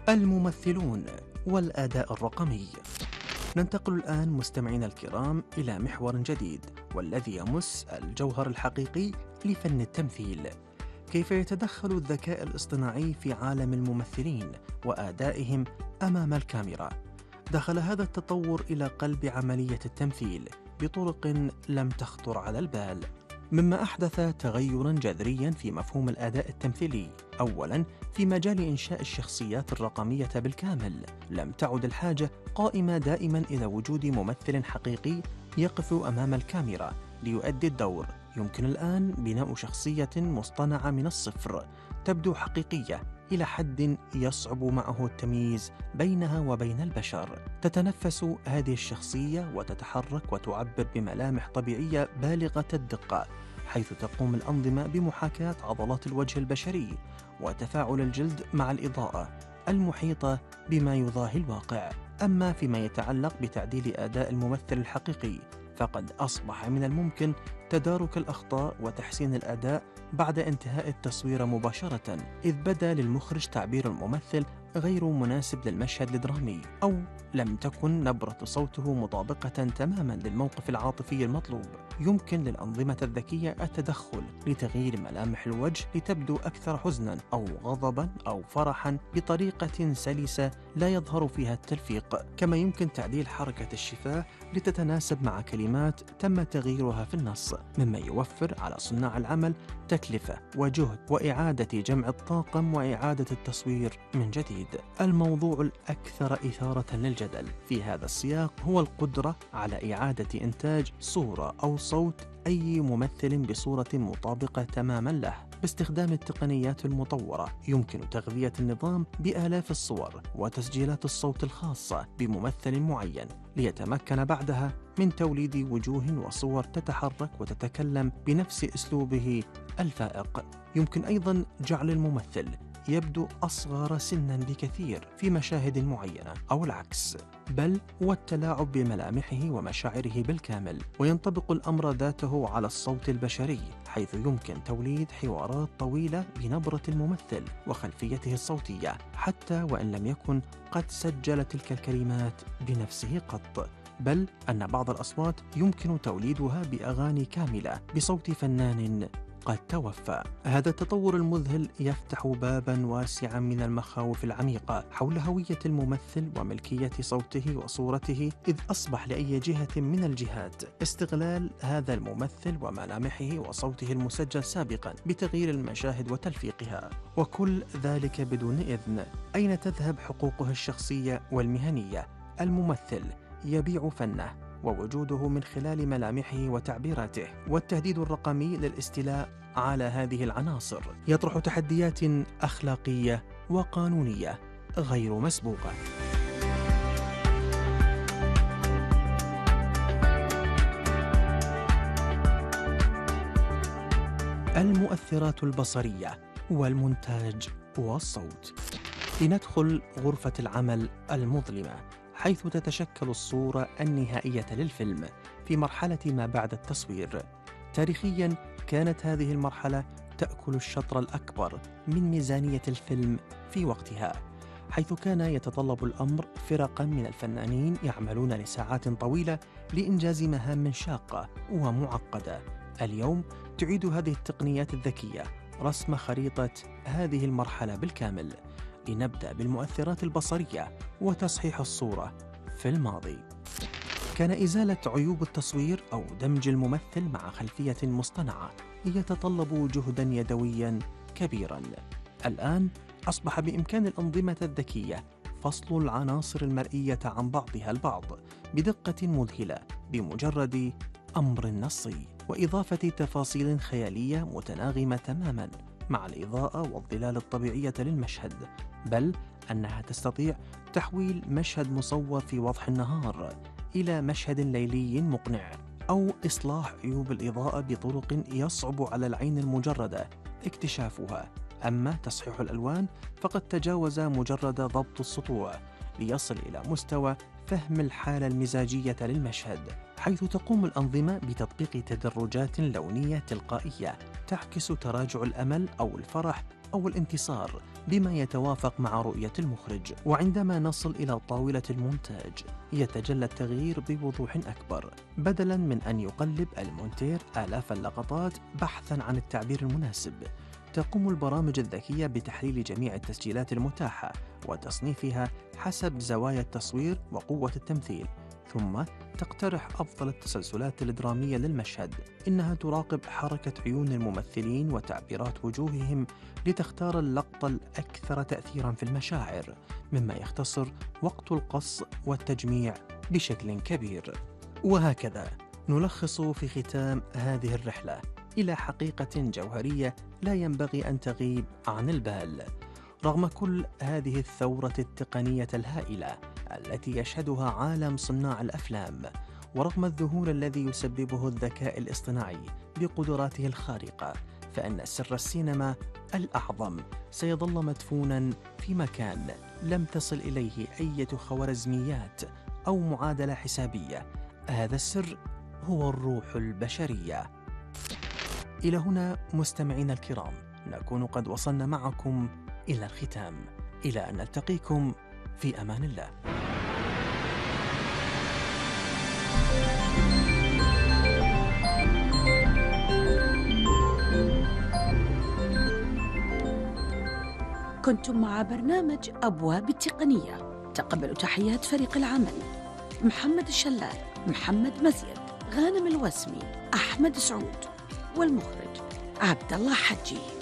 الممثلون والأداء الرقمي. ننتقل الآن مستمعينا الكرام إلى محور جديد، والذي يمس الجوهر الحقيقي لفن التمثيل. كيف يتدخل الذكاء الاصطناعي في عالم الممثلين وأدائهم أمام الكاميرا؟ دخل هذا التطور إلى قلب عملية التمثيل بطرق لم تخطر على البال، مما أحدث تغيراً جذرياً في مفهوم الأداء التمثيلي. أولاً، في مجال إنشاء الشخصيات الرقمية بالكامل، لم تعد الحاجة قائمة دائماً إلى وجود ممثل حقيقي يقف أمام الكاميرا ليؤدي الدور. يمكن الآن بناء شخصية مصطنعة من الصفر، تبدو حقيقية إلى حد يصعب معه التمييز بينها وبين البشر. تتنفس هذه الشخصية وتتحرك وتعبر بملامح طبيعية بالغة الدقة، حيث تقوم الأنظمة بمحاكاة عضلات الوجه البشري وتفاعل الجلد مع الإضاءة المحيطة بما يضاهي الواقع. أما فيما يتعلق بتعديل أداء الممثل الحقيقي، فقد أصبح من الممكن تدارك الأخطاء وتحسين الأداء بعد انتهاء التصوير مباشرة، إذ بدا للمخرج تعبير الممثل غير مناسب للمشهد الدرامي، أو لم تكن نبرة صوته مطابقة تماما للموقف العاطفي المطلوب. يمكن للأنظمة الذكية التدخل لتغيير ملامح الوجه لتبدو أكثر حزنا أو غضبا أو فرحا بطريقة سلسة لا يظهر فيها التلفيق. كما يمكن تعديل حركة الشفاه لتتناسب مع كلمات تم تغييرها في النص، مما يوفر على صناع العمل تكلفة وجهد وإعادة جمع الطاقم وإعادة التصوير من جديد. الموضوع الأكثر إثارة للجدل في هذا السياق هو القدرة على إعادة إنتاج صورة أو صوت أي ممثل بصورة مطابقة تماما له باستخدام التقنيات المطورة. يمكن تغذية النظام بآلاف الصور وتسجيلات الصوت الخاصة بممثل معين، ليتمكن بعدها من توليد وجوه وصور تتحرك وتتكلم بنفس أسلوبه الفائق. يمكن أيضا جعل الممثل يبدو أصغر سنا بكثير في مشاهد معينة أو العكس، بل والتلاعب بملامحه ومشاعره بالكامل. وينطبق الأمر ذاته على الصوت البشري، حيث يمكن توليد حوارات طويلة بنبرة الممثل وخلفيته الصوتية، حتى وإن لم يكن قد سجل تلك الكلمات بنفسه قط، بل أن بعض الأصوات يمكن توليدها بأغاني كاملة بصوت فنان قد توفى. هذا التطور المذهل يفتح بابا واسعا من المخاوف العميقة حول هوية الممثل وملكية صوته وصورته، إذ أصبح لأي جهة من الجهات استغلال هذا الممثل وملامحه وصوته المسجل سابقا بتغيير المشاهد وتلفيقها، وكل ذلك بدون إذن. أين تذهب حقوقه الشخصية والمهنية؟ الممثل يبيع فنه ووجوده من خلال ملامحه وتعبيراته، والتهديد الرقمي للاستيلاء على هذه العناصر يطرح تحديات أخلاقية وقانونية غير مسبوقة. المؤثرات البصرية والمونتاج والصوت. لندخل غرفة العمل المظلمة، حيث تتشكل الصورة النهائية للفيلم في مرحلة ما بعد التصوير. تاريخياً كانت هذه المرحلة تأكل الشطر الأكبر من ميزانية الفيلم في وقتها، حيث كان يتطلب الأمر فرقاً من الفنانين يعملون لساعات طويلة لإنجاز مهام شاقة ومعقدة. اليوم تعيد هذه التقنيات الذكية رسم خريطة هذه المرحلة بالكامل. لنبدأ بالمؤثرات البصرية وتصحيح الصورة. في الماضي كان إزالة عيوب التصوير أو دمج الممثل مع خلفية مصطنعة يتطلب جهداً يدوياً كبيراً. الآن أصبح بإمكان الأنظمة الذكية فصل العناصر المرئية عن بعضها البعض بدقة مذهلة بمجرد أمر نصي، وإضافة تفاصيل خيالية متناغمة تماماً مع الإضاءة والظلال الطبيعية للمشهد، بل أنها تستطيع تحويل مشهد مصور في وضح النهار إلى مشهد ليلي مقنع، أو إصلاح عيوب الإضاءة بطرق يصعب على العين المجردة اكتشافها. أما تصحيح الألوان فقد تجاوز مجرد ضبط السطوع ليصل إلى مستوى فهم الحالة المزاجية للمشهد، حيث تقوم الأنظمة بتطبيق تدرجات لونية تلقائية تعكس تراجع الأمل أو الفرح أو الانتصار بما يتوافق مع رؤية المخرج. وعندما نصل إلى طاولة المونتاج يتجلى التغيير بوضوح أكبر. بدلاً من أن يقلب المونتير آلاف اللقطات بحثاً عن التعبير المناسب، تقوم البرامج الذكية بتحليل جميع التسجيلات المتاحة وتصنيفها حسب زوايا التصوير وقوة التمثيل، ثم تقترح أفضل التسلسلات الدرامية للمشهد. إنها تراقب حركة عيون الممثلين وتعبيرات وجوههم لتختار اللقطة الأكثر تأثيراً في المشاعر، مما يختصر وقت القص والتجميع بشكل كبير. وهكذا نلخص في ختام هذه الرحلة إلى حقيقة جوهرية لا ينبغي أن تغيب عن البال. رغم كل هذه الثورة التقنية الهائلة التي يشهدها عالم صناع الأفلام، ورغم الذهول الذي يسببه الذكاء الاصطناعي بقدراته الخارقة، فإن سر السينما الأعظم سيظل مدفوناً في مكان لم تصل إليه أي خوارزميات أو معادلة حسابية. هذا السر هو الروح البشرية. إلى هنا مستمعينا الكرام نكون قد وصلنا معكم إلى الختام، إلى أن نلتقيكم في أمان الله. كنتم مع برنامج أبواب التقنية. تقبلوا تحيات فريق العمل: محمد الشلال، محمد مزيد، غانم الوسمي، أحمد سعود، والمخرج عبد الله حجي.